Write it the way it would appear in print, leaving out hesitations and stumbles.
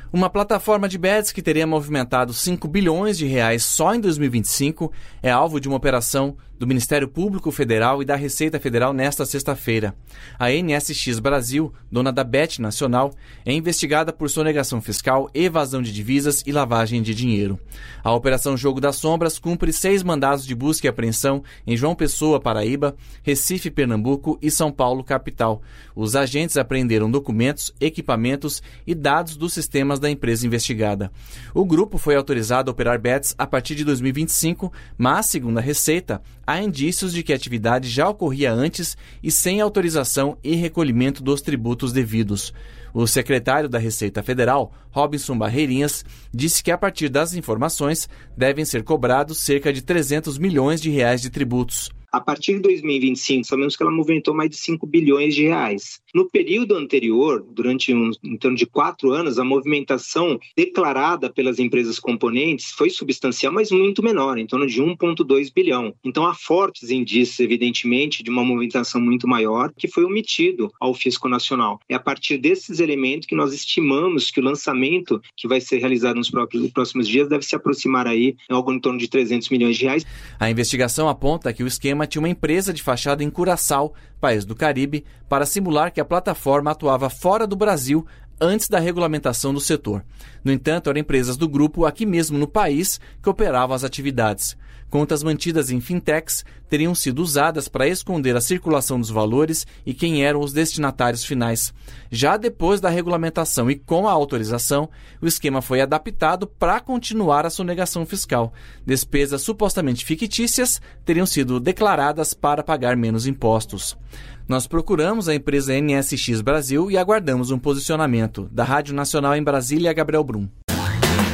Uma plataforma de bets que teria movimentado 5 bilhões de reais só em 2025 é alvo de uma operação do Ministério Público Federal e da Receita Federal nesta sexta-feira. A NSX Brasil, dona da Bet Nacional, é investigada por sonegação fiscal, evasão de divisas e lavagem de dinheiro. A Operação Jogo das Sombras cumpre 6 mandados de busca e apreensão em João Pessoa, Paraíba, Recife, Pernambuco e São Paulo, capital. Os agentes apreenderam documentos, equipamentos e dados dos sistemas da empresa investigada. O grupo foi autorizado a operar bets a partir de 2025, mas, segundo a Receita, há indícios de que a atividade já ocorria antes e sem autorização e recolhimento dos tributos devidos. O secretário da Receita Federal, Robinson Barreirinhas, disse que a partir das informações devem ser cobrados cerca de 300 milhões de reais de tributos. A partir de 2025, sabemos que ela movimentou mais de 5 bilhões de reais. No período anterior, durante em torno de 4 anos, a movimentação declarada pelas empresas componentes foi substancial, mas muito menor, em torno de 1,2 bilhão. Então, há fortes indícios, evidentemente, de uma movimentação muito maior que foi omitido ao Fisco Nacional. É a partir desses elementos que nós estimamos que o lançamento que vai ser realizado nos próximos dias deve se aproximar aí algo em torno de 300 milhões de reais. A investigação aponta que o esquema tinha uma empresa de fachada em Curaçao, país do Caribe, para simular que a plataforma atuava fora do Brasil antes da regulamentação do setor. No entanto, eram empresas do grupo aqui mesmo no país que operavam as atividades. Contas mantidas em fintechs teriam sido usadas para esconder a circulação dos valores e quem eram os destinatários finais. Já depois da regulamentação e com a autorização, o esquema foi adaptado para continuar a sonegação fiscal. Despesas supostamente fictícias teriam sido declaradas para pagar menos impostos. Nós procuramos a empresa NSX Brasil e aguardamos um posicionamento. Da Rádio Nacional em Brasília, Gabriel Brum.